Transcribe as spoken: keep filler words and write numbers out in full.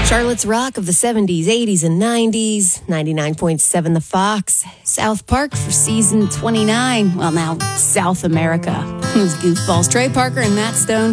Charlotte's Rock of the seventies, eighties, and nineties. ninety-nine point seven The Fox. South Park for season twenty-nine. Well, now South America. It was Goofballs. Trey Parker and Matt Stone.